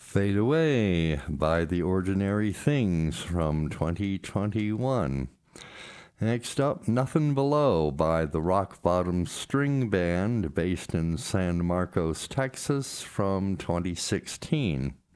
Fade Away by The Ordinary Things from 2021. Next up, Nothing Below by the Rock Bottom String Band based in San Marcos, Texas from 2016.